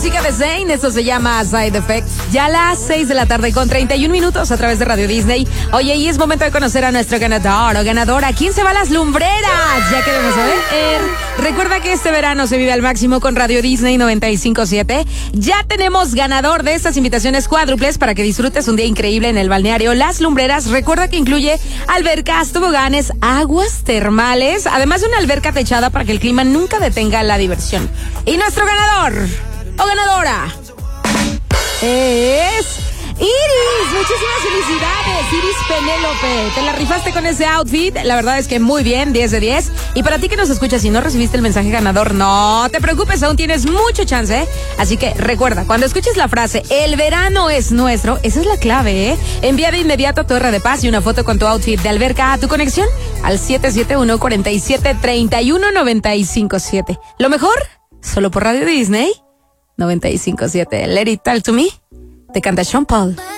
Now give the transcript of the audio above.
música de Zayn, eso se llama Side Effects. Ya a las 6 de la tarde con 31 minutos a través de Radio Disney. Oye, y es momento de conocer a nuestro ganador o ganadora. ¿Quién se va a las lumbreras? Ya queremos saber. Recuerda que este verano se vive al máximo con Radio Disney 95.7. Ya tenemos ganador de estas invitaciones cuádruples para que disfrutes un día increíble en el balneario Las Lumbreras. Recuerda que incluye albercas, toboganes, aguas termales, además de una alberca techada para que el clima nunca detenga la diversión. Y nuestro ganador o ganadora es Iris. Muchísimas felicidades, Iris Penélope. Te la rifaste con ese outfit. La verdad es que muy bien, 10 de 10. Y para ti que nos escuchas y no recibiste el mensaje ganador, no te preocupes, aún tienes mucho chance, ¿eh? Así que recuerda, cuando escuches la frase "el verano es nuestro", esa es la clave, ¿eh? Envía de inmediato tu R de Paz y una foto con tu outfit de alberca a tu conexión al 771-47-31-957. Lo mejor, solo por Radio Disney 95.7. Let It Talk to Me, te canta Sean Paul.